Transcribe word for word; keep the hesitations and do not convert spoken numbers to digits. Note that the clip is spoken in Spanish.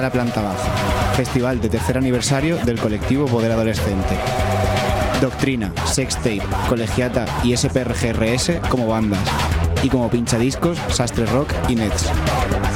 La planta baja. Festival de tercer aniversario del colectivo Poder Adolescente. Doctrina, Sextape, Colegiata y S P R G R S como bandas. Y como pinchadiscos, Sastre Rock y Nets.